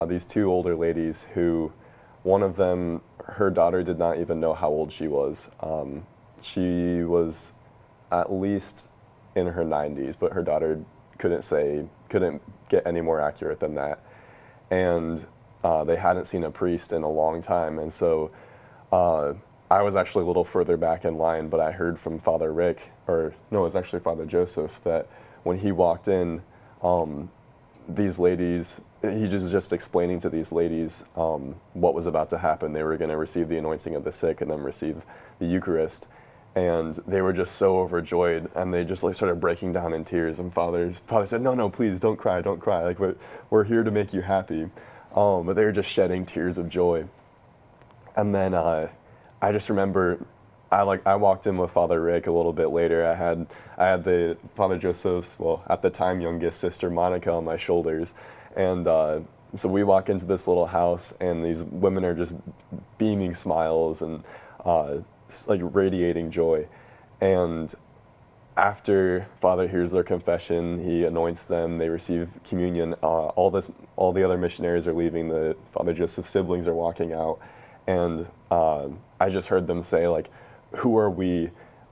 these two older ladies who, one of them, her daughter did not even know how old she was. She was at least in her 90s, but her daughter couldn't get any more accurate than that. And they hadn't seen a priest in a long time. And so I was actually a little further back in line, but I heard from Father Rick, or no, it was actually Father Joseph, that when he walked in, these ladies, he was just explaining to these ladies what was about to happen. They were going to receive the anointing of the sick and then receive the Eucharist. And they were just so overjoyed, and they just like started breaking down in tears. And Father said, "No, please don't cry, don't cry. Like we're here to make you happy." But they were just shedding tears of joy. And then I just remember, I walked in with Father Rick a little bit later. I had the Father Joseph's, well, at the time youngest sister Monica on my shoulders, and so we walk into this little house, and these women are just beaming smiles and like radiating joy. And after Father hears their confession, he anoints them. They receive communion. All the other missionaries are leaving. The Father Joseph's siblings are walking out, and I just heard them say, like, who are we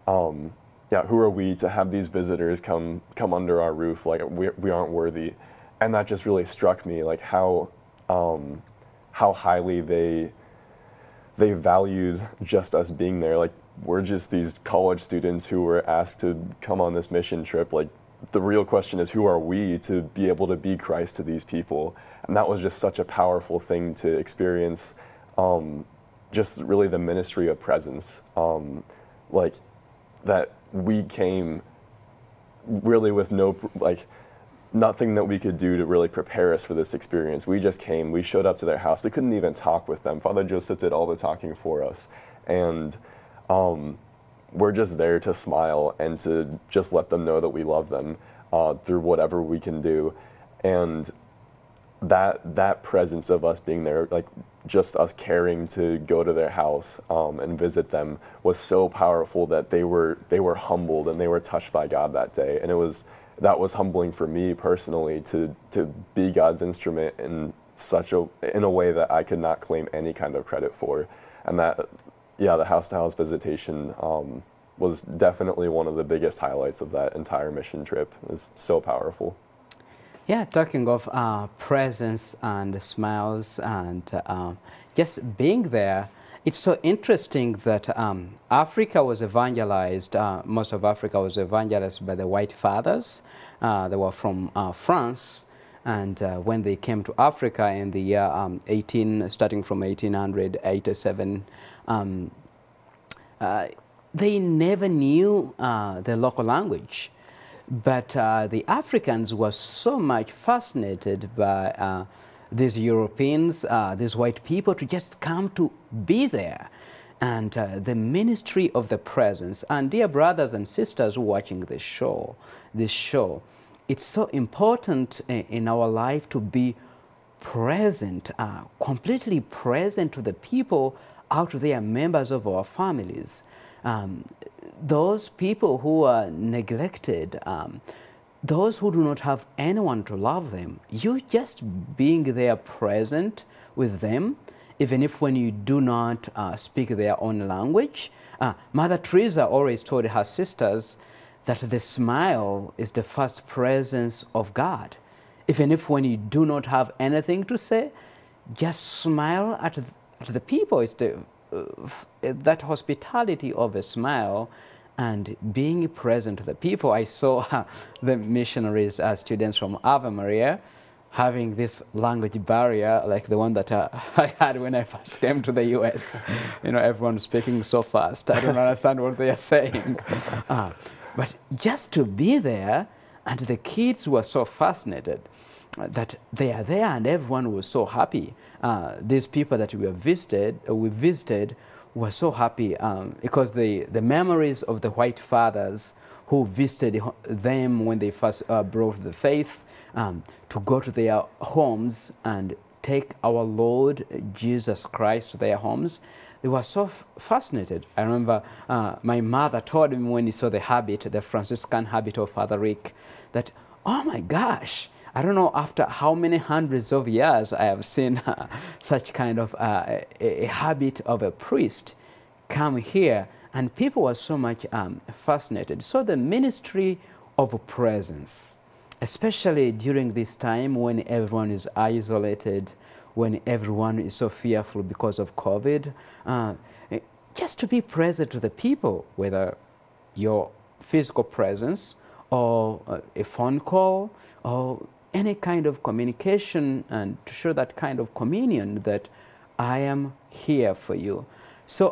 to have these visitors come under our roof? Like we aren't worthy. And that just really struck me, like how highly they valued just us being there. Like, we're just these college students who were asked to come on this mission trip. Like, the real question is, who are we to be able to be Christ to these people? And that was just such a powerful thing to experience. Just really the ministry of presence, like that we came really with nothing that we could do to really prepare us for this experience. We just came, we showed up to their house. We couldn't even talk with them. Father Joseph did all the talking for us. And we're just there to smile and to just let them know that we love them through whatever we can do. And that presence of us being there, like just us caring to go to their house and visit them, was so powerful that they were humbled and they were touched by God that day. And that was humbling for me personally to be God's instrument in a way that I could not claim any kind of credit for. And the house-to-house visitation was definitely one of the biggest highlights of that entire mission trip. It was so powerful. Yeah, talking of presence and smiles and just being there, it's so interesting that Africa was evangelized, most of Africa was evangelized by the White Fathers. They were from France, and when they came to Africa in the year starting from 1887, they never knew the local language. But the Africans were so much fascinated by these Europeans, these white people, to just come to be there. And the ministry of the presence. And dear brothers and sisters watching this show, it's so important in our life to be present, completely present to the people out there, members of our families. Those people who are neglected, those who do not have anyone to love them, you just being there present with them, even if when you do not speak their own language. Mother Teresa always told her sisters that the smile is the first presence of God. Even if when you do not have anything to say, just smile at the people. It's that hospitality of a smile and being present to the people. I saw the missionaries, students from Ave Maria, having this language barrier like the one that I had when I first came to the US. You know, everyone speaking so fast. I don't understand what they are saying. But just to be there, and the kids were so fascinated that they are there, and everyone was so happy. These people that we visited were so happy because the memories of the White Fathers who visited them when they first brought the faith, to go to their homes and take our Lord Jesus Christ to their homes, they were so fascinated. I remember my mother told me when he saw the Franciscan habit of Father Rick, that, oh my gosh, I don't know after how many hundreds of years I have seen such kind of a habit of a priest come here, and people were so much fascinated. So the ministry of presence, especially during this time when everyone is isolated, when everyone is so fearful because of COVID, just to be present to the people, whether your physical presence or a phone call or any kind of communication, and to show that kind of communion that I am here for you. So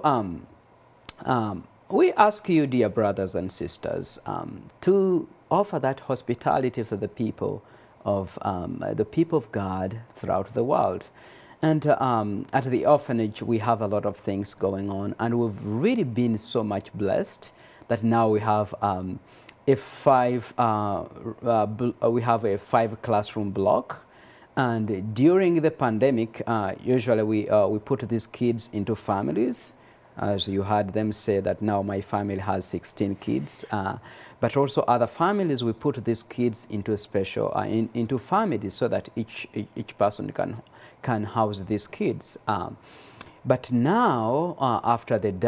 we ask you, dear brothers and sisters, to offer that hospitality for the people of God throughout the world. And at the orphanage, we have a lot of things going on, and we've really been so much blessed that now we have we have a 5 classroom block. And during the pandemic, usually we put these kids into families. As you heard them say that now my family has 16 kids. But also other families, we put these kids into special, into families so that each person can house these kids. But now, after the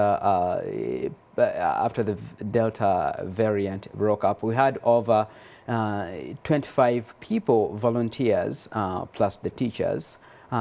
Delta variant broke up, we had over 25 people, volunteers, plus the teachers.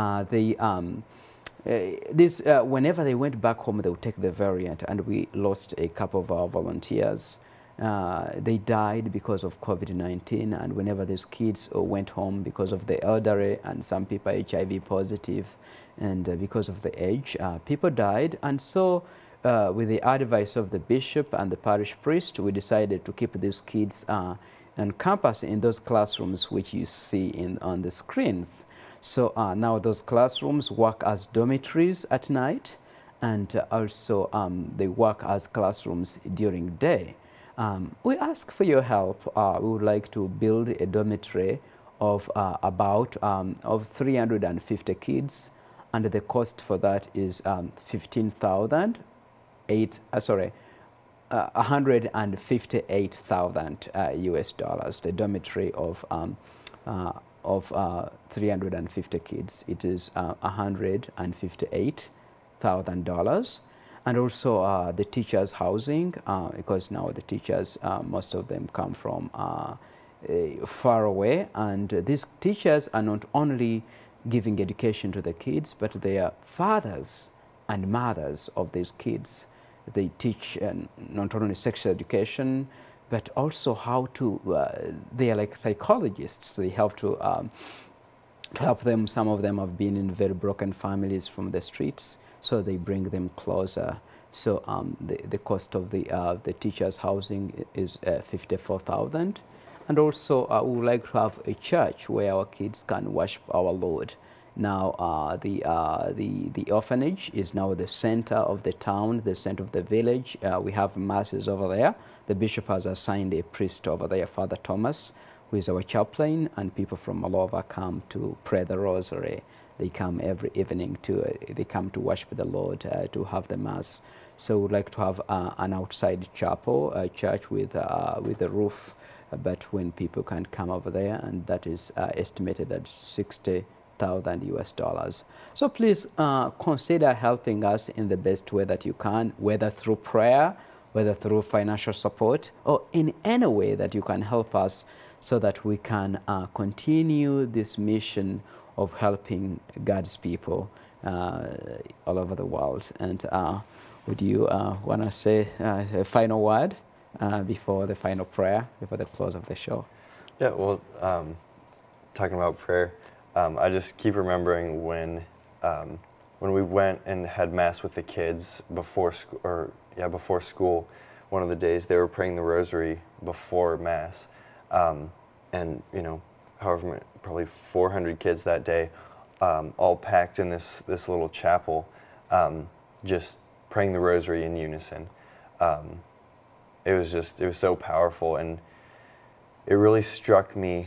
Whenever they went back home, they would take the variant, and we lost a couple of our volunteers. They died because of COVID-19, and whenever these kids went home because of the elderly and some people HIV positive, and because of the age, people died. And so with the advice of the bishop and the parish priest, we decided to keep these kids on campus in those classrooms which you see on the screens. So now those classrooms work as dormitories at night, and also they work as classrooms during day. We ask for your help. We would like to build a dormitory of about 350 kids, and the cost for that is $158,000 US dollars. The dormitory of 350 kids, it is $158,000. And also the teachers' housing, because now the teachers, most of them come from far away, and these teachers are not only giving education to the kids, but they are fathers and mothers of these kids. They teach not only sexual education, but also how to, they are like psychologists. They help to help them. Some of them have been in very broken families from the streets, so they bring them closer. So the cost of the teachers' housing is $54,000. And also we would like to have a church where our kids can worship our Lord. Now the orphanage is now the center of the town, the center of the village. We have masses over there. The bishop has assigned a priest over there, Father Thomas, who is our chaplain, and people from all over come to pray the rosary. They come every evening they come to worship the Lord, to have the mass. So we'd like to have an outside chapel, a church with a roof, but when people can come over there, and that is estimated at $60,000 US dollars. So please consider helping us in the best way that you can, whether through prayer, whether through financial support, or in any way that you can help us, so that we can continue this mission of helping God's people all over the world. And would you want to say a final word before the final prayer, before the close of the show? Yeah, well, talking about prayer, I just keep remembering when we went and had mass with the kids before school. One of the days they were praying the rosary before mass, and however many, probably 400 kids that day, all packed in this little chapel, just praying the rosary in unison. It was so powerful, and it really struck me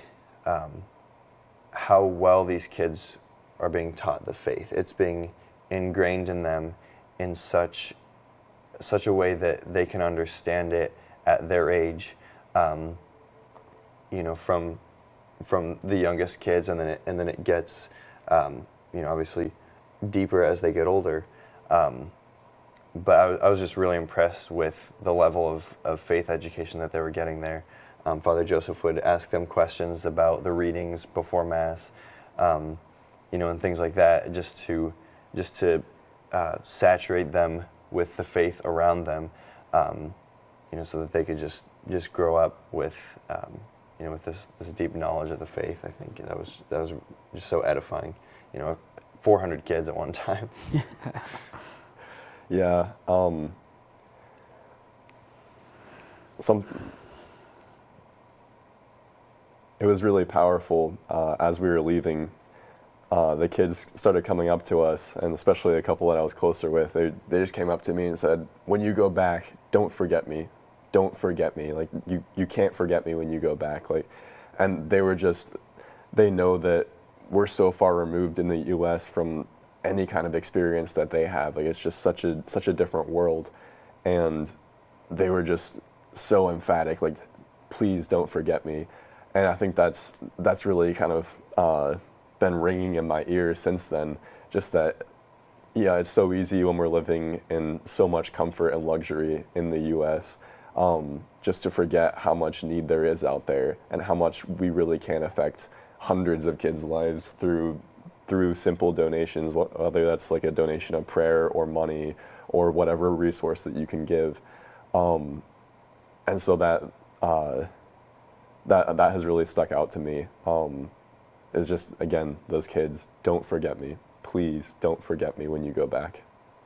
how well these kids are being taught the faith. It's being ingrained in them in such a way that they can understand it at their age. From from the youngest kids, and then it gets, obviously deeper as they get older. But I was just really impressed with the level of faith education that they were getting there. Father Joseph would ask them questions about the readings before Mass, and things like that, just to saturate them with the faith around them, so that they could just grow up with, with this deep knowledge of the faith. I think that was just so edifying. 400 kids at one time. Yeah. It was really powerful as we were leaving. The kids started coming up to us, and especially a couple that I was closer with. They just came up to me and said, "When you go back, don't forget me. Don't forget me. Like you can't forget me when you go back." Like, and they know that we're so far removed in the U.S. from any kind of experience that they have. Like, it's just such a different world, and they were just so emphatic. Like, please don't forget me. And I think that's really kind of been ringing in my ears since then. Just that, yeah, it's so easy when we're living in so much comfort and luxury in the U.S. Just to forget how much need there is out there and how much we really can affect hundreds of kids' lives through simple donations, whether that's like a donation of prayer or money or whatever resource that you can give. And so that has really stuck out to me. Is just, again, those kids, don't forget me. Please don't forget me when you go back.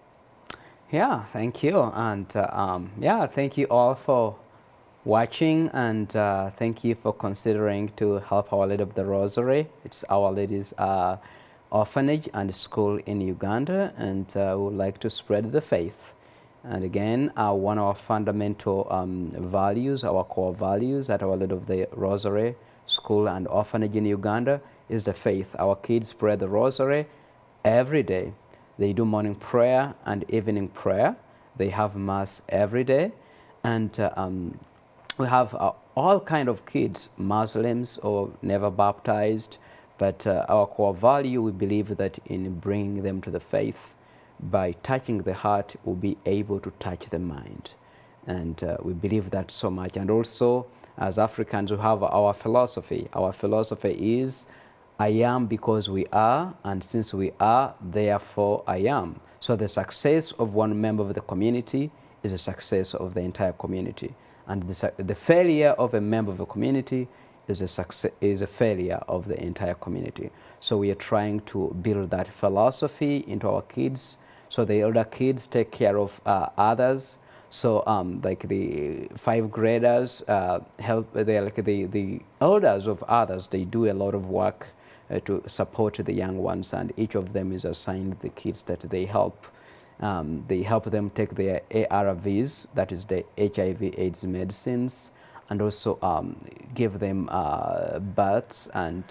Yeah, thank you. And thank you all for watching, and thank you for considering to help Our Lady of the Rosary. It's Our Lady's orphanage and school in Uganda, and we would like to spread the faith. And again, one of our fundamental values, our core values at Our Lady of the Rosary School and Orphanage in Uganda is the faith. Our kids pray the Rosary every day. They do morning prayer and evening prayer. They have Mass every day. And we have all kind of kids, Muslims or never baptized. But our core value, we believe that in bringing them to the faith, by touching the heart, we'll be able to touch the mind. And we believe that so much. And also, as Africans, we have our philosophy. Our philosophy is, I am because we are, and since we are, therefore I am. So the success of one member of the community is the success of the entire community. And the failure of a member of the community is a failure of the entire community. So we are trying to build that philosophy into our kids, so the older kids take care of others. So like the 5th graders help, they're like the elders of others. They do a lot of work to support the young ones, and each of them is assigned the kids that they help. They help them take their ARVs, that is the HIV/AIDS medicines, and also give them baths and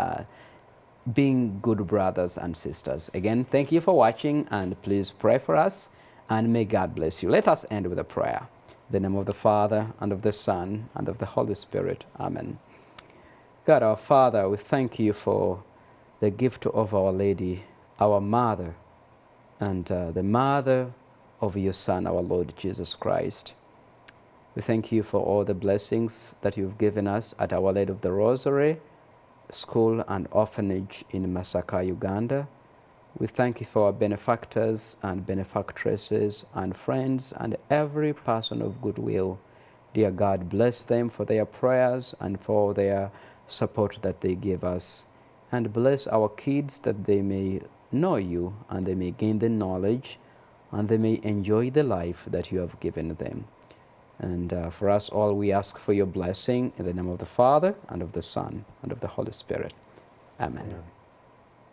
being good brothers and sisters. Again, thank you for watching, and please pray for us, and may God bless you. Let us end with a prayer. In the name of the Father, and of the Son, and of the Holy Spirit. Amen. God, our Father, we thank you for the gift of Our Lady, our Mother, and the Mother of your Son, our Lord Jesus Christ. We thank you for all the blessings that you've given us at Our Lady of the Rosary School and Orphanage in Masaka, Uganda. We thank you for our benefactors and benefactresses and friends and every person of goodwill. Dear God, bless them for their prayers and for their support that they give us. And bless our kids that they may know you and they may gain the knowledge and they may enjoy the life that you have given them. And for us all, we ask for your blessing in the name of the Father, and of the Son, and of the Holy Spirit. Amen. Amen.